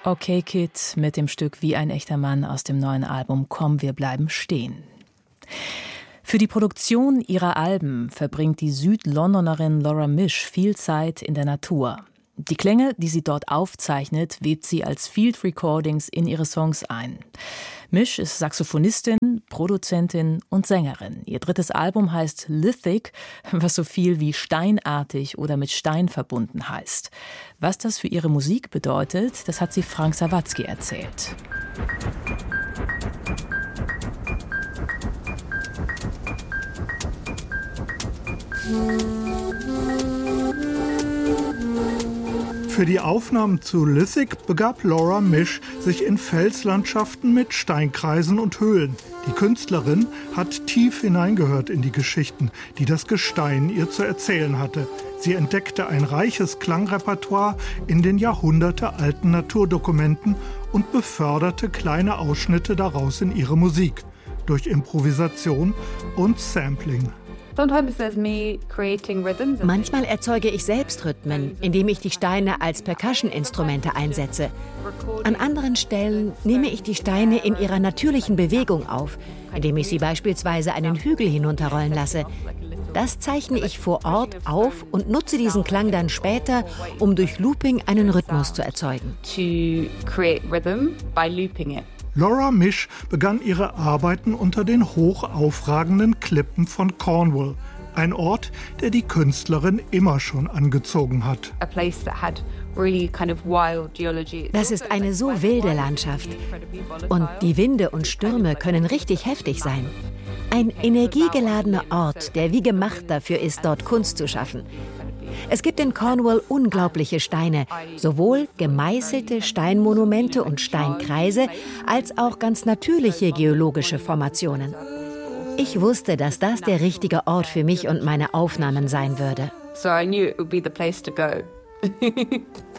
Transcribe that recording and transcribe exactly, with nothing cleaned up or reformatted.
Okay Kid mit dem Stück Wie ein echter Mann aus dem neuen Album Komm, wir bleiben stehen. Für die Produktion ihrer Alben verbringt die Südlondonerin Laura Misch viel Zeit in der Natur. Die Klänge, die sie dort aufzeichnet, webt sie als Field Recordings in ihre Songs ein. Misch ist Saxophonistin, Produzentin und Sängerin. Ihr drittes Album heißt Lithic, was so viel wie steinartig oder mit Stein verbunden heißt. Was das für ihre Musik bedeutet, das hat sie Frank Sawatzki erzählt. Für die Aufnahmen zu Lithic begab Laura Misch sich in Felslandschaften mit Steinkreisen und Höhlen. Die Künstlerin hat tief hineingehört in die Geschichten, die das Gestein ihr zu erzählen hatte. Sie entdeckte ein reiches Klangrepertoire in den jahrhundertealten Naturdokumenten und beförderte kleine Ausschnitte daraus in ihre Musik, durch Improvisation und Sampling. Manchmal erzeuge ich selbst Rhythmen, indem ich die Steine als Percussion-Instrumente einsetze. An anderen Stellen nehme ich die Steine in ihrer natürlichen Bewegung auf, indem ich sie beispielsweise einen Hügel hinunterrollen lasse. Das zeichne ich vor Ort auf und nutze diesen Klang dann später, um durch Looping einen Rhythmus zu erzeugen. Laura Misch begann ihre Arbeiten unter den hochaufragenden Klippen von Cornwall, ein Ort, der die Künstlerin immer schon angezogen hat. Das ist eine so wilde Landschaft. Und die Winde und Stürme können richtig heftig sein. Ein energiegeladener Ort, der wie gemacht dafür ist, dort Kunst zu schaffen. Es gibt in Cornwall unglaubliche Steine, sowohl gemeißelte Steinmonumente und Steinkreise, als auch ganz natürliche geologische Formationen. Ich wusste, dass das der richtige Ort für mich und meine Aufnahmen sein würde. So I knew it would be the place to go.